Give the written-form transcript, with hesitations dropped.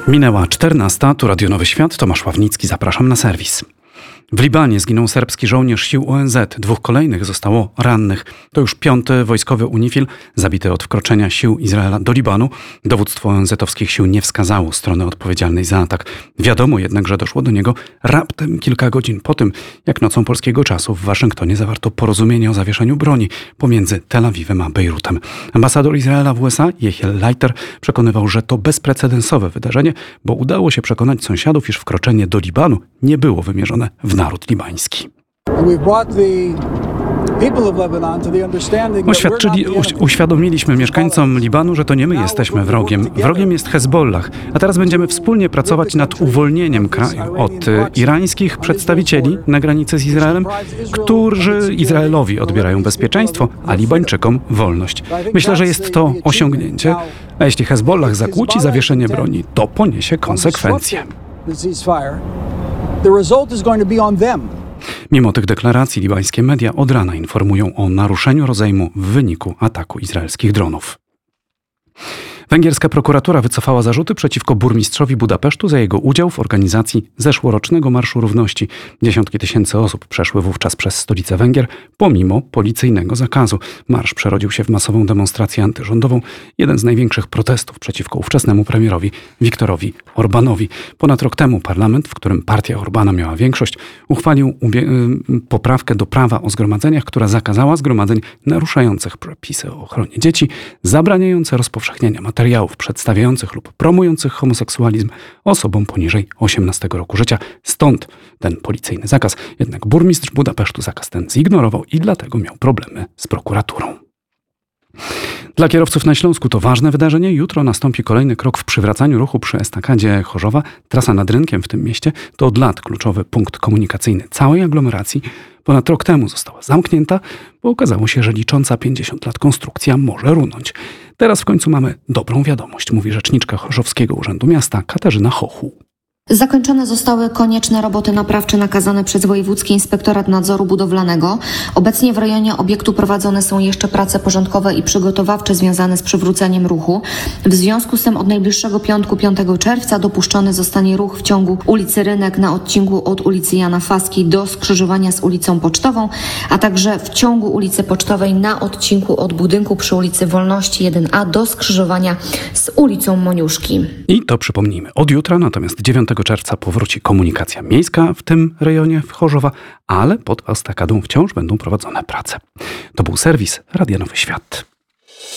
Minęła 14, tu Radio Nowy Świat, Tomasz Ławnicki, zapraszam na serwis. W Libanie zginął serbski żołnierz sił ONZ, 2 kolejnych zostało rannych. To już 5. wojskowy UNIFIL, zabity od wkroczenia sił Izraela do Libanu. Dowództwo ONZ-owskich sił nie wskazało strony odpowiedzialnej za atak. Wiadomo jednak, że doszło do niego raptem kilka godzin po tym, jak nocą polskiego czasu w Waszyngtonie zawarto porozumienie o zawieszeniu broni pomiędzy Tel Awiwem a Bejrutem. Ambasador Izraela w USA, Yehiel Leiter, przekonywał, że to bezprecedensowe wydarzenie, bo udało się przekonać sąsiadów, iż wkroczenie do Libanu nie było wymierzone w naród libański. Uświadomiliśmy mieszkańcom Libanu, że to nie my jesteśmy wrogiem. Wrogiem jest Hezbollah. A teraz będziemy wspólnie pracować nad uwolnieniem kraju od irańskich przedstawicieli na granicy z Izraelem, którzy Izraelowi odbierają bezpieczeństwo, a Libańczykom wolność. Myślę, że jest to osiągnięcie. A jeśli Hezbollah zakłóci zawieszenie broni, to poniesie konsekwencje. Mimo tych deklaracji libańskie media od rana informują o naruszeniu rozejmu w wyniku ataku izraelskich dronów. Węgierska prokuratura wycofała zarzuty przeciwko burmistrzowi Budapesztu za jego udział w organizacji zeszłorocznego Marszu Równości. Dziesiątki tysięcy osób przeszły wówczas przez stolicę Węgier pomimo policyjnego zakazu. Marsz przerodził się w masową demonstrację antyrządową, jeden z największych protestów przeciwko ówczesnemu premierowi Viktorowi Orbánowi. Ponad rok temu parlament, w którym partia Orbána miała większość, uchwalił poprawkę do prawa o zgromadzeniach, która zakazała zgromadzeń naruszających przepisy o ochronie dzieci, zabraniające rozpowszechniania materiałów przedstawiających lub promujących homoseksualizm osobom poniżej 18 roku życia. Stąd ten policyjny zakaz. Jednak burmistrz Budapesztu zakaz ten zignorował i dlatego miał problemy z prokuraturą. Dla kierowców na Śląsku to ważne wydarzenie. Jutro nastąpi kolejny krok w przywracaniu ruchu przy estakadzie Chorzowa. Trasa nad rynkiem w tym mieście to od lat kluczowy punkt komunikacyjny całej aglomeracji. Ponad rok temu została zamknięta, bo okazało się, że licząca 50 lat konstrukcja może runąć. Teraz w końcu mamy dobrą wiadomość, mówi rzeczniczka Chorzowskiego Urzędu Miasta Katarzyna Hochu. Zakończone zostały konieczne roboty naprawcze nakazane przez Wojewódzki Inspektorat Nadzoru Budowlanego. Obecnie w rejonie obiektu prowadzone są jeszcze prace porządkowe i przygotowawcze związane z przywróceniem ruchu. W związku z tym od najbliższego piątku, 5 czerwca, dopuszczony zostanie ruch w ciągu ulicy Rynek na odcinku od ulicy Jana Faski do skrzyżowania z ulicą Pocztową, a także w ciągu ulicy Pocztowej na odcinku od budynku przy ulicy Wolności 1A do skrzyżowania z ulicą Moniuszki. I to przypomnijmy, od jutra, natomiast 9 czerwca powróci komunikacja miejska w tym rejonie w Chorzowa, ale pod estakadą wciąż będą prowadzone prace. To był serwis Radia Nowy Świat.